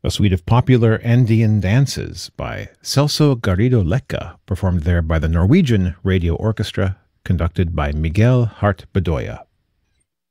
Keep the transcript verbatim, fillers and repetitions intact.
a suite of popular Andean dances by Celso Garrido Lecca, performed there by the Norwegian Radio Orchestra, conducted by Miguel Hart Bedoya.